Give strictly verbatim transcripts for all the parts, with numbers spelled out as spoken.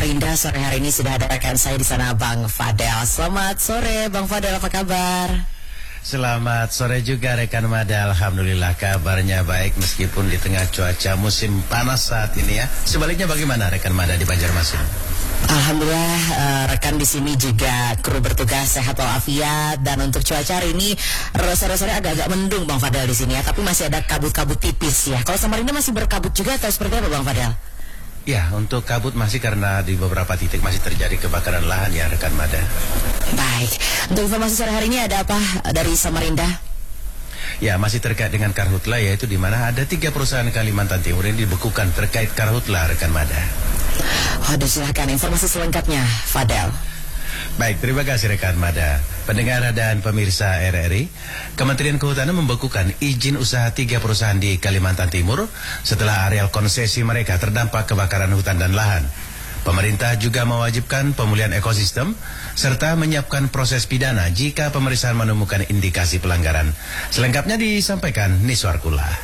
Samarinda. Sore hari ini sudah ada rekan saya di sana, Bang Fadel. Selamat sore, Bang Fadel, apa kabar? Selamat sore juga rekan Mada. Alhamdulillah kabarnya baik meskipun di tengah cuaca musim panas saat ini ya. Sebaliknya bagaimana rekan Mada di Banjarmasin? Alhamdulillah uh, rekan di sini juga kru bertugas sehat walafiat, dan untuk cuaca hari ini sore-sore agak-agak mendung Bang Fadel di sini ya, tapi masih ada kabut-kabut tipis ya. Kalau Samarinda masih berkabut juga atau seperti apa Bang Fadel? Ya, untuk kabut masih karena di beberapa titik masih terjadi kebakaran lahan ya rekan Mada. Baik, untuk informasi sore hari ini ada apa dari Samarinda? Ya, masih terkait dengan Karhutla, yaitu di mana ada tiga perusahaan Kalimantan Timur yang dibekukan terkait Karhutla rekan Mada. Waduh, silakan informasi selengkapnya Fadel. Baik, terima kasih rekan Mada. Pendengar dan pemirsa R R I, Kementerian Kehutanan membekukan izin usaha tiga perusahaan di Kalimantan Timur setelah areal konsesi mereka terdampak kebakaran hutan dan lahan. Pemerintah juga mewajibkan pemulihan ekosistem serta menyiapkan proses pidana jika pemeriksaan menemukan indikasi pelanggaran. Selengkapnya disampaikan Niswar Kula.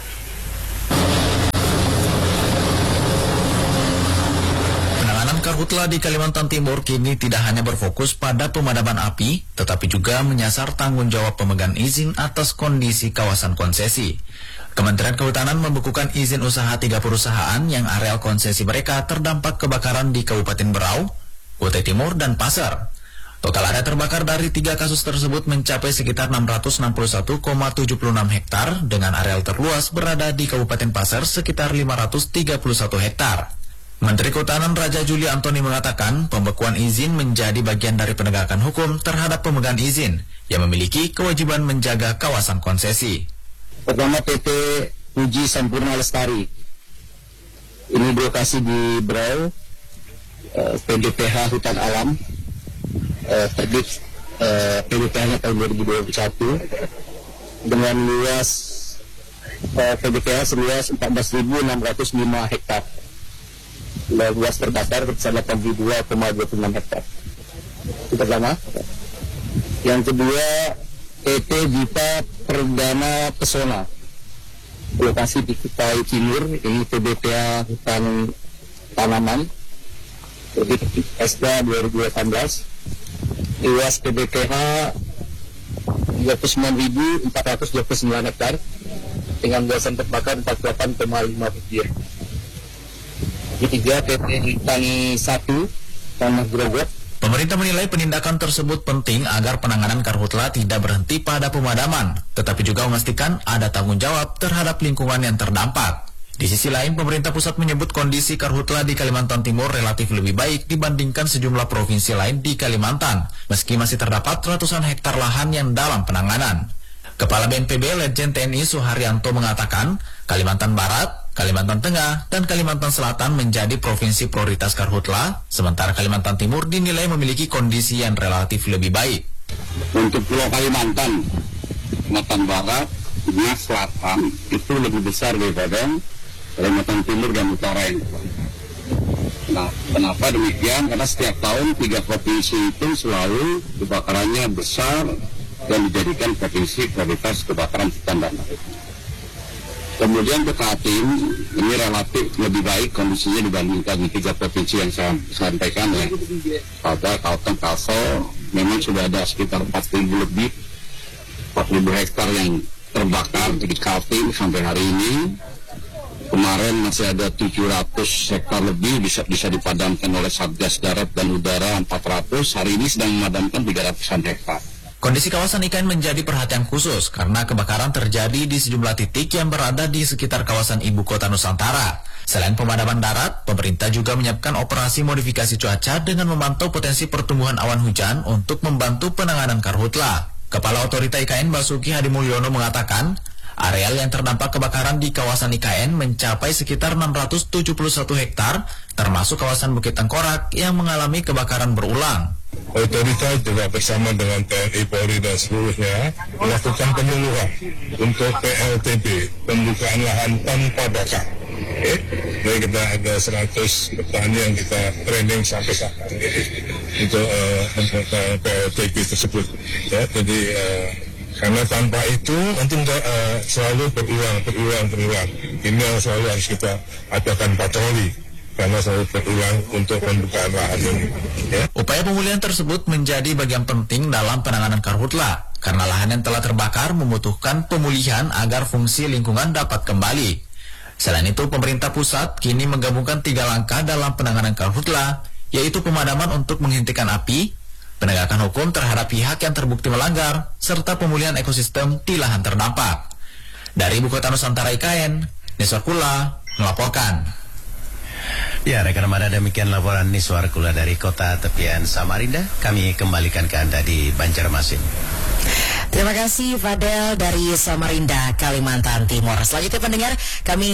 Karhutla di Kalimantan Timur kini tidak hanya berfokus pada pemadaman api, tetapi juga menyasar tanggung jawab pemegang izin atas kondisi kawasan konsesi. Kementerian Kehutanan membekukan izin usaha tiga perusahaan yang areal konsesi mereka terdampak kebakaran di Kabupaten Berau, Kutai Timur, dan Pasar. Total area terbakar dari tiga kasus tersebut mencapai sekitar enam ratus enam puluh satu koma tujuh enam hektar, dengan areal terluas berada di Kabupaten Pasar sekitar lima ratus tiga puluh satu hektar. Menteri Kehutanan Raja Juli Antoni mengatakan pembekuan izin menjadi bagian dari penegakan hukum terhadap pemegang izin yang memiliki kewajiban menjaga kawasan konsesi. Pertama P T Puji Sampurna Lestari, ini berlokasi di Berau, uh, P D P H Hutan Alam, uh, terbit uh, P D P H-nya tahun dua ribu dua puluh satu dengan luas uh, P D P H seluas empat belas ribu enam ratus lima hektar. Luas terbakar delapan puluh dua koma dua puluh enam hektar. Itu pertama. Yang kedua, P T Dipa Perdana Pesona, lokasi di Kutai Timur, ini P D P H Hutan Tanaman, S D A dua ribu delapan belas, luas P D P H dua puluh sembilan ribu empat ratus dua puluh sembilan hektar, dengan luasan terbakar empat puluh delapan koma lima hektar. Ketiga, P T Hitani satu, Tanah Grogol. Pemerintah menilai penindakan tersebut penting agar penanganan karhutla tidak berhenti pada pemadaman, tetapi juga memastikan ada tanggung jawab terhadap lingkungan yang terdampak. Di sisi lain, pemerintah pusat menyebut kondisi karhutla di Kalimantan Timur relatif lebih baik dibandingkan sejumlah provinsi lain di Kalimantan, meski masih terdapat ratusan hektar lahan yang dalam penanganan. Kepala B N P B Letjen T N I Suharyanto mengatakan, Kalimantan Barat, Kalimantan Tengah, dan Kalimantan Selatan menjadi provinsi prioritas karhutla, sementara Kalimantan Timur dinilai memiliki kondisi yang relatif lebih baik. Untuk Pulau Kalimantan, Kalimantan Barat, Tengah, Selatan itu lebih besar daripada Kalimantan Timur dan Utara ini. Nah, kenapa demikian? Karena setiap tahun tiga provinsi itu selalu kebakarannya besar dan dijadikan provinsi prioritas kebakaran hutan dan lahan. Kemudian untuk Kaltim, ini relatif lebih baik kondisinya dibandingkan di tiga provinsi yang saya sampaikan ya. Pada Kalteng, Kalsel, memang sudah ada sekitar empat ribu lebih, empat ribu hektar yang terbakar di Kaltim sampai hari ini. Kemarin masih ada tujuh ratus hektar lebih bisa bisa dipadamkan oleh Satgas Darat dan Udara empat ratus, hari ini sedang memadamkan tiga ratusan hektar. Kondisi kawasan I K N menjadi perhatian khusus karena kebakaran terjadi di sejumlah titik yang berada di sekitar kawasan ibu kota Nusantara. Selain pemadaman darat, pemerintah juga menyiapkan operasi modifikasi cuaca dengan memantau potensi pertumbuhan awan hujan untuk membantu penanganan karhutla. Kepala Otorita I K N Basuki Hadimulyono mengatakan, areal yang terdampak kebakaran di kawasan I K N mencapai sekitar enam ratus tujuh puluh satu hektar, termasuk kawasan Bukit Tengkorak yang mengalami kebakaran berulang. Otoritas juga bersama dengan T N I, Polri dan seluruhnya melakukan penyuluhan untuk P L T B, pembukaan lahan tanpa bakar. Okay. Jadi kita ada seratus petani yang kita training sampai sekarang untuk uh, P L T B tersebut. Ya, jadi uh, karena tanpa itu nanti uh, selalu berulang, berulang, berulang. Ini yang selalu harus kita adakan patroli karena selalu terulang untuk pembukaan lahan ini. Ya. Upaya pemulihan tersebut menjadi bagian penting dalam penanganan karhutla, karena lahan yang telah terbakar membutuhkan pemulihan agar fungsi lingkungan dapat kembali. Selain itu, pemerintah pusat kini menggabungkan tiga langkah dalam penanganan karhutla, yaitu pemadaman untuk menghentikan api, penegakan hukum terhadap pihak yang terbukti melanggar, serta pemulihan ekosistem di lahan terdampak. Dari Ibu Kota Nusantara I K N, Niswar Kula melaporkan. Ya, rekan Armada, demikian laporan Niswar Kula dari Kota Tepian Samarinda. Kami kembalikan ke Anda di Banjarmasin. Terima kasih Fadel dari Samarinda, Kalimantan Timur. Selanjutnya pendengar, kami